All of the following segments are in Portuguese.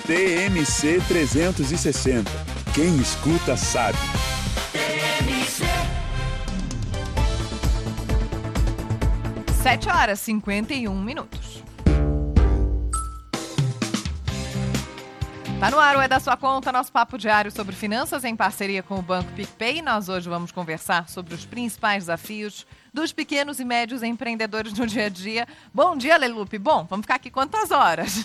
TMC 360. Quem escuta sabe. TMC. 7h51. Tá no ar o É da Sua Conta, nosso papo diário sobre finanças em parceria com o Banco PicPay. Nós hoje vamos conversar sobre os principais desafios dos pequenos e médios empreendedores no dia a dia. Bom dia, Lelupe. Bom, vamos ficar aqui quantas horas?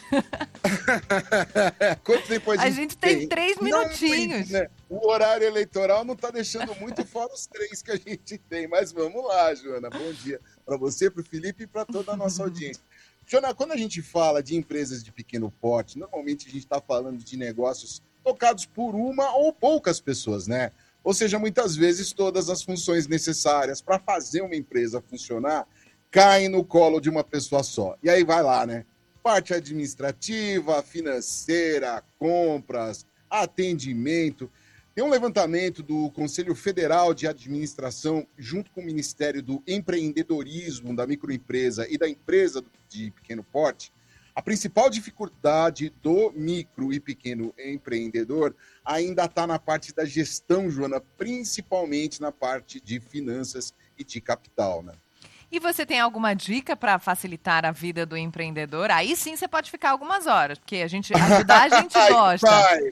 Quanto tempo a gente tem 3 minutinhos. Não, né? O horário eleitoral não está deixando muito fora os 3 que a gente tem. Mas vamos lá, Joana. Bom dia para você, para o Felipe e para toda a nossa audiência. Joana, quando a gente fala de empresas de pequeno porte, normalmente a gente está falando de negócios tocados por uma ou poucas pessoas, né? Ou seja, muitas vezes todas as funções necessárias para fazer uma empresa funcionar caem no colo de uma pessoa só. E aí vai lá, né? Parte administrativa, financeira, compras, atendimento. Tem um levantamento do Conselho Federal de Administração, junto com o Ministério do Empreendedorismo, da microempresa e da empresa de pequeno porte. A principal dificuldade do micro e pequeno empreendedor ainda está na parte da gestão, Joana, principalmente na parte de finanças e de capital, né? E você tem alguma dica para facilitar a vida do empreendedor? Aí sim você pode ficar algumas horas, porque ajudar a gente gosta.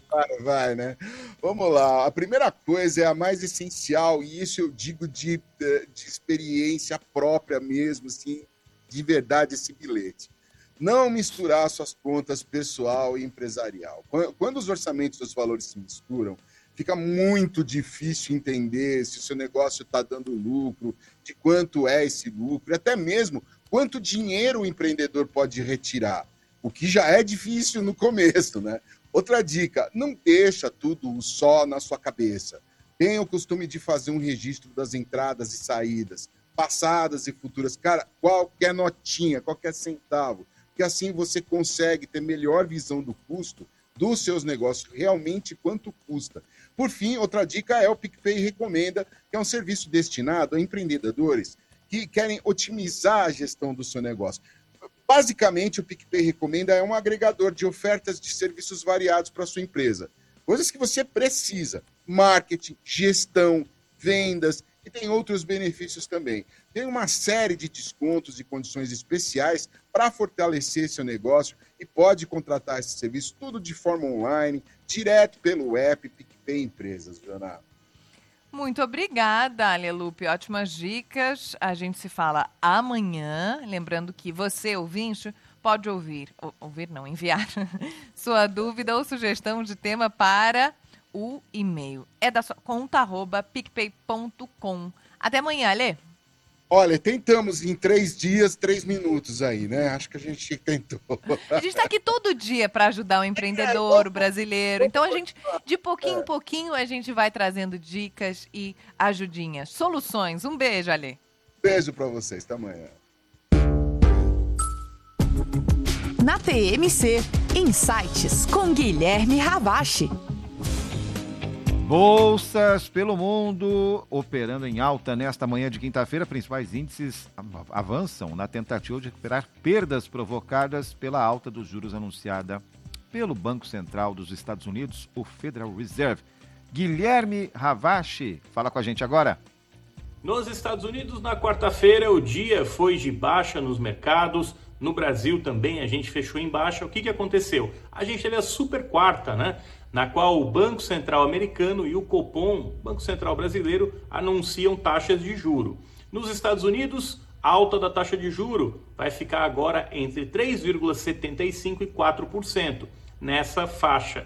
Vai, né? Vamos lá. A primeira coisa é a mais essencial, e isso eu digo de experiência própria mesmo, assim, de verdade, esse bilhete. Não misturar suas contas pessoal e empresarial. Quando os orçamentos dos valores se misturam, fica muito difícil entender se o seu negócio está dando lucro, de quanto é esse lucro, e até mesmo quanto dinheiro o empreendedor pode retirar, o que já é difícil no começo, né? Outra dica, não deixa tudo só na sua cabeça. Tenha o costume de fazer um registro das entradas e saídas, passadas e futuras. Cara, qualquer notinha, qualquer centavo, que assim você consegue ter melhor visão do custo dos seus negócios, realmente quanto custa. Por fim, outra dica é o PicPay Recomenda, que é um serviço destinado a empreendedores que querem otimizar a gestão do seu negócio. Basicamente, o PicPay Recomenda é um agregador de ofertas de serviços variados para a sua empresa. Coisas que você precisa: marketing, gestão, vendas, e tem outros benefícios também. Tem uma série de descontos e condições especiais para fortalecer seu negócio e pode contratar esse serviço tudo de forma online, direto pelo app PicPay Empresas, Joana. Muito obrigada, Lelupe. Ótimas dicas. A gente se fala amanhã. Lembrando que você, ouvinte, pode enviar sua dúvida ou sugestão de tema para o e-mail. É da sua conta @picpay.com. Até amanhã, Lê. Olha, tentamos em 3 dias, 3 minutos aí, né? Acho que a gente tentou. A gente está aqui todo dia para ajudar o empreendedor, o brasileiro. Então, a gente, de pouquinho em pouquinho, a gente vai trazendo dicas e ajudinhas, soluções. Um beijo, Alê. Beijo para vocês. Até amanhã. Na TMC, Insights com Guilherme Ravache. Bolsas pelo mundo operando em alta nesta manhã de quinta-feira. Principais índices avançam na tentativa de recuperar perdas provocadas pela alta dos juros anunciada pelo Banco Central dos Estados Unidos, o Federal Reserve. Guilherme Ravache, fala com a gente agora. Nos Estados Unidos, na quarta-feira, o dia foi de baixa nos mercados. No Brasil também a gente fechou em baixa. O que aconteceu? A gente teve a super quarta, né? Na qual o Banco Central americano e o Copom, Banco Central brasileiro, anunciam taxas de juro. Nos Estados Unidos, a alta da taxa de juro vai ficar agora entre 3,75% e 4%, nessa faixa.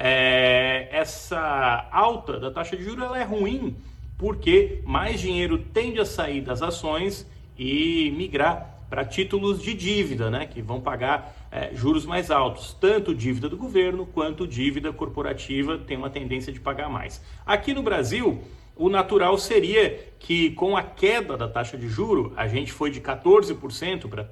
Essa alta da taxa de juro ela é ruim porque mais dinheiro tende a sair das ações e migrar para títulos de dívida, né, que vão pagar juros mais altos. Tanto dívida do governo quanto dívida corporativa tem uma tendência de pagar mais. Aqui no Brasil, o natural seria que com a queda da taxa de juro, a gente foi de 14% para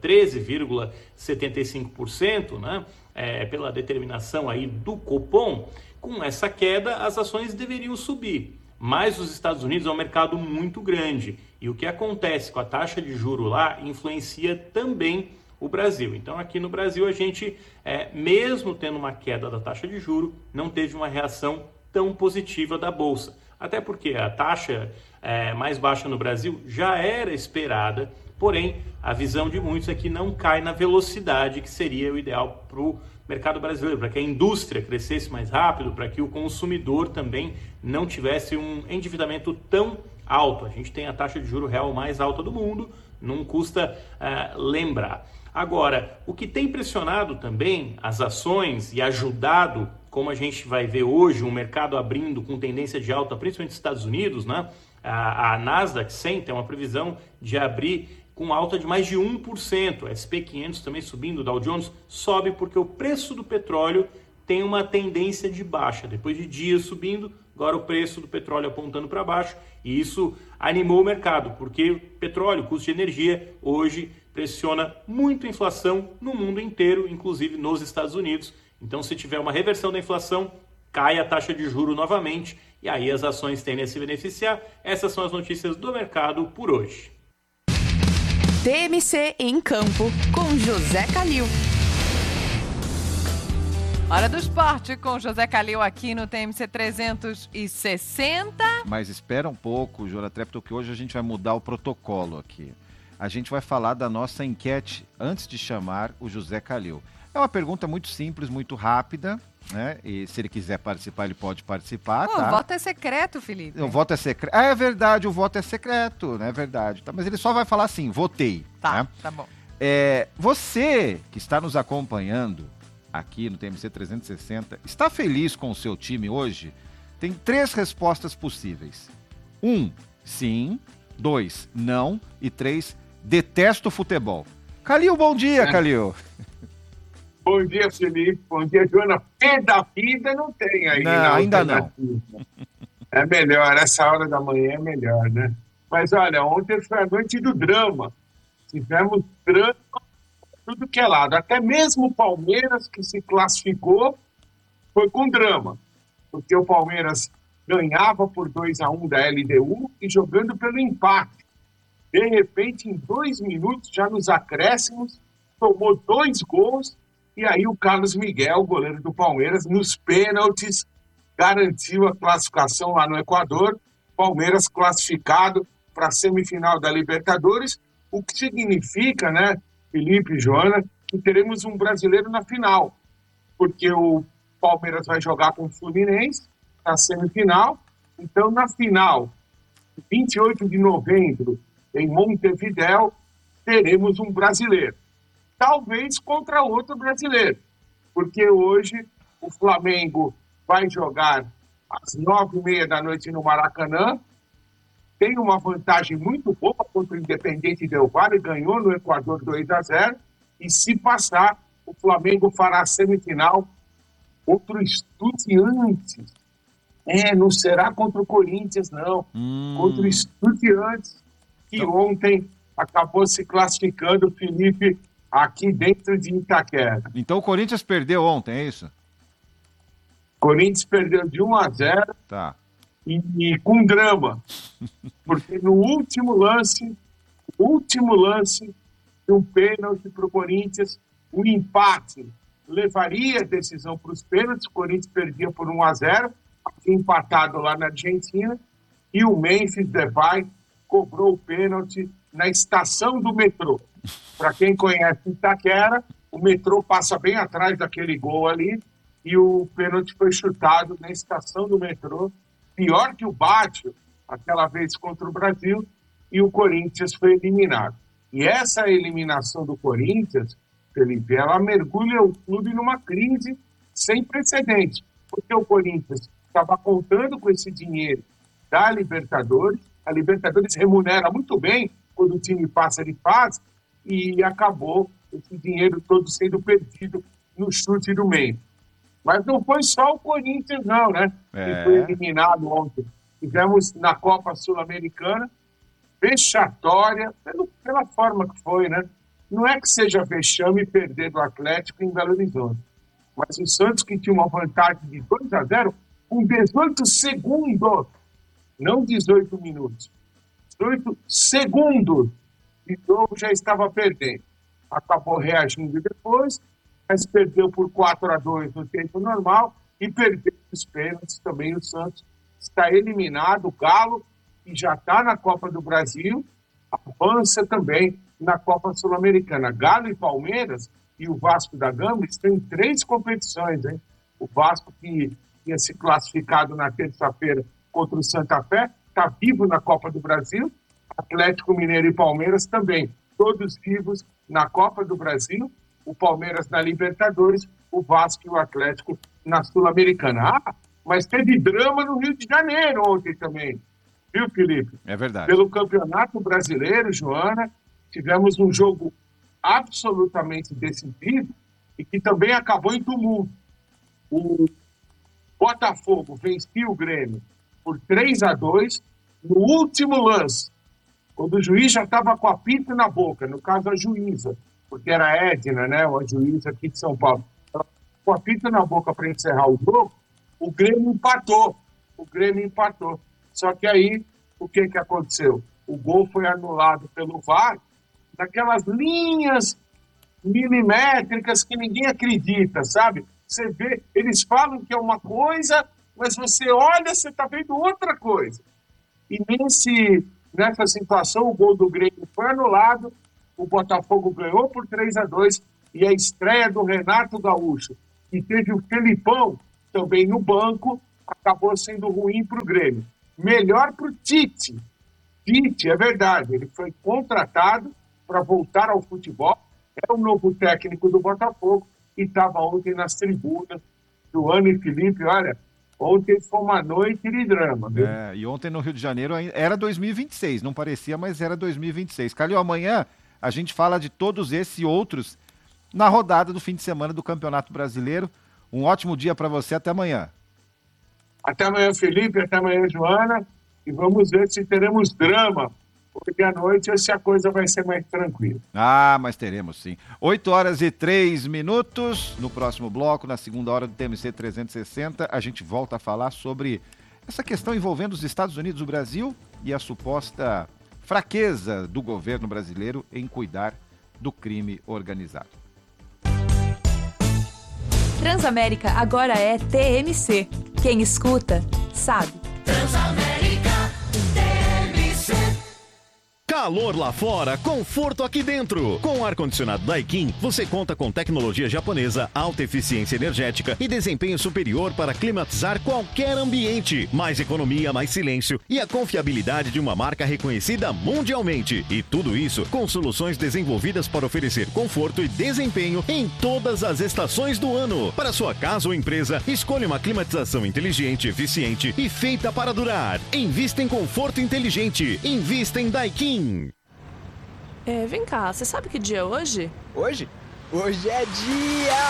13,75%, né, pela determinação aí do Copom. Com essa queda, as ações deveriam subir. Mas os Estados Unidos é um mercado muito grande. E o que acontece com a taxa de juro lá influencia também o Brasil. Então, aqui no Brasil, a gente, mesmo tendo uma queda da taxa de juro, não teve uma reação tão positiva da Bolsa. Até porque a taxa mais baixa no Brasil já era esperada, porém, a visão de muitos é que não cai na velocidade que seria o ideal para o mercado brasileiro, para que a indústria crescesse mais rápido, para que o consumidor também não tivesse um endividamento tão alto. A gente tem a taxa de juro real mais alta do mundo, não custa lembrar. Agora, o que tem pressionado também as ações e ajudado, como a gente vai ver hoje, um mercado abrindo com tendência de alta, principalmente nos Estados Unidos, né? A Nasdaq 100 tem uma previsão de abrir com alta de mais de 1%. O S&P 500 também subindo, o Dow Jones sobe porque o preço do petróleo tem uma tendência de baixa. Depois de dias subindo, agora o preço do petróleo apontando para baixo, e isso animou o mercado, porque o petróleo, custo de energia, hoje pressiona muito a inflação no mundo inteiro, inclusive nos Estados Unidos. Então, se tiver uma reversão da inflação, cai a taxa de juros novamente, e aí as ações tendem a se beneficiar. Essas são as notícias do mercado por hoje. TMC em Campo, com José Calil. Hora do esporte com José Calil aqui no TMC 360. Mas espera um pouco, Jora Trepto, que hoje a gente vai mudar o protocolo aqui. A gente vai falar da nossa enquete antes de chamar o José Calil. É uma pergunta muito simples, muito rápida, né? E se ele quiser participar, ele pode participar, tá? O voto é secreto, Felipe. O voto é secreto. É verdade, o voto é secreto, né? É verdade. Tá, mas ele só vai falar assim, votei. Tá, né? tá bom. Você que está nos acompanhando aqui no TMC 360, está feliz com o seu time hoje? Tem 3 respostas possíveis. 1, sim. 2, não. E 3, detesto futebol. Calil, bom dia, Calil. Bom dia, Felipe. Bom dia, Joana. Pé da vida não tem aí. Não, ainda não. É melhor, essa hora da manhã é melhor, né? Mas olha, ontem foi a noite do drama. Tivemos drama tudo que é lado. Até mesmo o Palmeiras, que se classificou, foi com drama. Porque o Palmeiras ganhava por 2-1 da LDU e jogando pelo empate. De repente, em 2 minutos, já nos acréscimos, tomou 2 gols. E aí o Carlos Miguel, goleiro do Palmeiras, nos pênaltis, garantiu a classificação lá no Equador. Palmeiras classificado para a semifinal da Libertadores, o que significa, né, Felipe e Joana, que teremos um brasileiro na final, porque o Palmeiras vai jogar com o Fluminense na semifinal. Então, na final, 28 de novembro, em Montevidéu, teremos um brasileiro. Talvez contra outro brasileiro, porque hoje o Flamengo vai jogar às 9h30 da noite no Maracanã, tem uma vantagem muito boa contra o Independiente Del Valle, ganhou no Equador 2-0, e se passar, o Flamengo fará a semifinal contra o Estudiantes. Não será contra o Corinthians, não. Contra o Estudiantes, que ontem acabou se classificando, Felipe, aqui dentro de Itaquera. Então o Corinthians perdeu ontem, é isso? Corinthians perdeu de 1-0. Tá. E com drama. Porque no último lance, de um pênalti para o Corinthians, o empate levaria a decisão para os pênaltis. O Corinthians perdia por 1-0, empatado lá na Argentina, e o Memphis Depay cobrou o pênalti na estação do metrô. Para quem conhece Itaquera, o metrô passa bem atrás daquele gol ali, e o pênalti foi chutado na estação do metrô, pior que o Bátio, aquela vez contra o Brasil, e o Corinthians foi eliminado. E essa eliminação do Corinthians, Felipe, ela mergulha o clube numa crise sem precedentes, porque o Corinthians estava contando com esse dinheiro da Libertadores, a Libertadores remunera muito bem quando o time passa de fase, e acabou esse dinheiro todo sendo perdido no chute do meio. Mas não foi só o Corinthians, não, né? Que foi eliminado ontem. Tivemos na Copa Sul-Americana, vexatória, pela forma que foi, né? Não é que seja vexame perder do Atlético em Belo Horizonte. Mas o Santos, que tinha uma vantagem de 2-0, com 18 segundos, não 18 minutos, 18 segundos de jogo já estava perdendo. acabou reagindo depois, mas perdeu por 4-2 no tempo normal e perdeu os pênaltis também. O Santos está eliminado, o Galo, que já está na Copa do Brasil, avança também na Copa Sul-Americana. Galo e Palmeiras e o Vasco da Gama estão em 3 competições, hein? O Vasco, que tinha se classificado na terça-feira contra o Santa Fé, está vivo na Copa do Brasil. Atlético Mineiro e Palmeiras também, todos vivos na Copa do Brasil. O Palmeiras na Libertadores, o Vasco e o Atlético na Sul-Americana. Ah, mas teve drama no Rio de Janeiro ontem também, viu, Felipe? É verdade. Pelo Campeonato Brasileiro, Joana, tivemos um jogo absolutamente decisivo e que também acabou em tumulto. O Botafogo vencia o Grêmio por 3-2 no último lance, quando o juiz já estava com a apito na boca, no caso a juíza, porque era a Edna, né, a juíza aqui de São Paulo. Com a apito na boca para encerrar o jogo, o Grêmio empatou. Só que aí, o que aconteceu? O gol foi anulado pelo VAR, naquelas linhas milimétricas que ninguém acredita, sabe? Você vê, eles falam que é uma coisa, mas você olha, você está vendo outra coisa. E nessa situação, o gol do Grêmio foi anulado, o Botafogo ganhou por 3-2, e a estreia do Renato Gaúcho, que teve o Felipão também no banco, acabou sendo ruim para o Grêmio. Melhor para o Tite. Tite, é verdade, ele foi contratado para voltar ao futebol, é o novo técnico do Botafogo, e estava ontem nas tribunas, Joana e Felipe, olha, ontem foi uma noite de drama. Viu? E ontem no Rio de Janeiro era 2026, não parecia, mas era 2026. Calil, amanhã a gente fala de todos esses e outros na rodada do fim de semana do Campeonato Brasileiro. Um ótimo dia para você, até amanhã. Até amanhã, Felipe, até amanhã, Joana, e vamos ver se teremos drama hoje à noite ou se a coisa vai ser mais tranquila. Ah, mas teremos sim. 8h03. No próximo bloco, na segunda hora do TMC 360, a gente volta a falar sobre essa questão envolvendo os Estados Unidos e o Brasil e a suposta fraqueza do governo brasileiro em cuidar do crime organizado. Transamérica agora é TMC. Quem escuta, sabe. Transamérica TMC. Calor lá fora, conforto aqui dentro. Com o ar-condicionado Daikin, você conta com tecnologia japonesa, alta eficiência energética e desempenho superior para climatizar qualquer ambiente. Mais economia, mais silêncio e a confiabilidade de uma marca reconhecida mundialmente. E tudo isso com soluções desenvolvidas para oferecer conforto e desempenho em todas as estações do ano. Para sua casa ou empresa, escolha uma climatização inteligente, eficiente e feita para durar. Invista em conforto inteligente. Invista em Daikin. Vem cá, você sabe que dia é hoje? Hoje? Hoje é dia